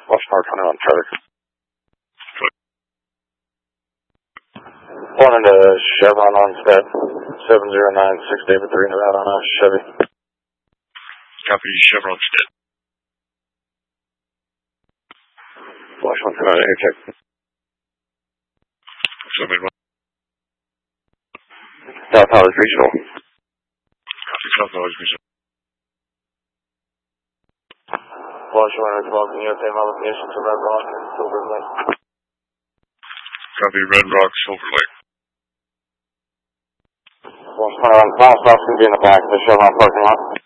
Washington 21 traffic. One into Chevron on step 7096 David 3 into that on a Chevy. Copy Chevron step. Washington 21 air check. South Hollis Regional. Copy South Hollis Regional. Washington 12, can you obtain modification to Red Rock and Silver Lake? Copy Red Rock, Silver Lake. Washington 21, final stop's going to be in the back of the Chevron parking lot.